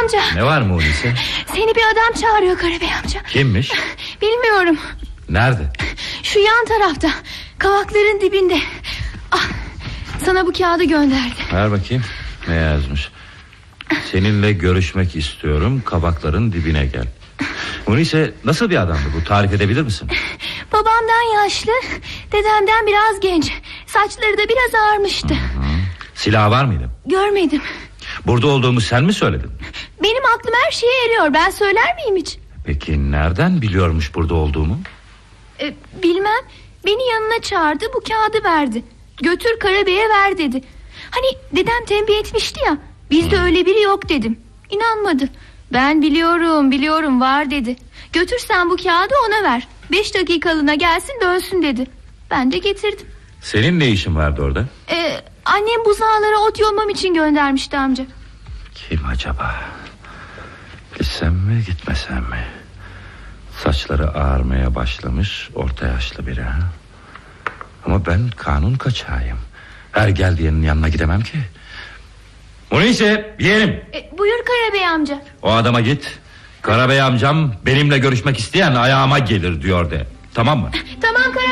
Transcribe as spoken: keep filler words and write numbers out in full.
amca. Ne var Munise? Seni bir adam çağırıyor Karabey amca. Kimmiş? Bilmiyorum. Nerede? Şu yan tarafta, kavakların dibinde. Ah, sana bu kağıdı gönderdi. Ver bakayım. Ne yazmış? Seninle görüşmek istiyorum, kavakların dibine gel. Munise, nasıl bir adamdı bu, tarif edebilir misin? Babamdan yaşlı, dedemden biraz genç. Saçları da biraz ağarmıştı. Hı hı. Silah var mıydı? Görmedim. Burada olduğumu sen mi söyledin? Benim aklım her şeye eriyor, ben söyler miyim hiç? Peki nereden biliyormuş burada olduğumu? Ee, bilmem. Beni yanına çağırdı, bu kağıdı verdi. Götür Karabey'e ver dedi. Hani dedem tembih etmişti ya, bizde hmm. öyle biri yok dedim. İnanmadı. Ben biliyorum biliyorum var dedi. Götür sen bu kağıdı ona ver. Beş dakikalığına gelsin dönsün dedi. Ben de getirdim. Senin ne işin vardı orada? Ee, annem buzağlara ot yolmam için göndermişti amca. Kim acaba? Gitsem mi gitmesem mi? Saçları ağarmaya başlamış, orta yaşlı biri ha? Ama ben kanun kaçağıyım. Her geldiğinin yanına gidemem ki. Munise, yeğenim. E, buyur Karabey amca. O adama git. Karabey amcam benimle görüşmek isteyen ayağıma gelir diyor de. Tamam mı? Tamam Karabey.